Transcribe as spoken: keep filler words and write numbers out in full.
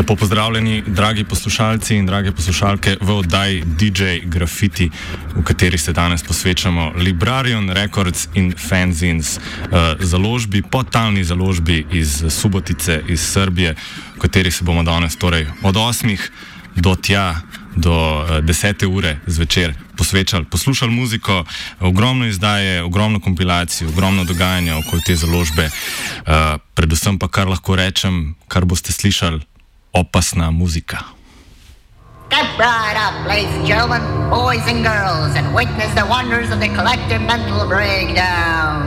Lepo pozdravljeni, dragi poslušalci in drage poslušalke v oddaji D J Graffiti, v kateri se danes posvečamo Librarion Records in Fanzines, uh, založbi, podtalni založbi iz Subotice, iz Srbije, v kateri se bomo danes torej od osmih do tja, do uh, desete ure zvečer posvečali, poslušali muziko, ogromno izdaje, ogromno kompilacij, ogromno dogajanja okoli te založbe, uh, predvsem pa, kar lahko rečem, kar boste slišali, opasna muzika. Get right up, ladies and gentlemen, boys and girls, and witness the wonders of the collective mental breakdown.